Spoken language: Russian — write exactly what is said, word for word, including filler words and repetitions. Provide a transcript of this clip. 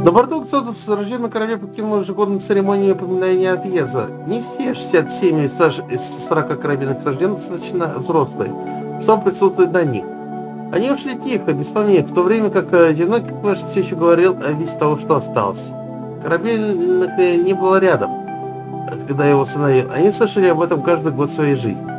На борту Эксодуса рожденные корабли покинули ежегодную церемонию упоминания отъезда. Не все шестьдесят семь из сорока корабельных рожденных достаточно взрослые, чтобы присутствовать на них. Они ушли тихо, без помех, в то время как одинокий экипаж все еще говорил о весе того, что осталось. Корабельных не было рядом, когда его установил. Они слышали об этом каждый год своей жизни.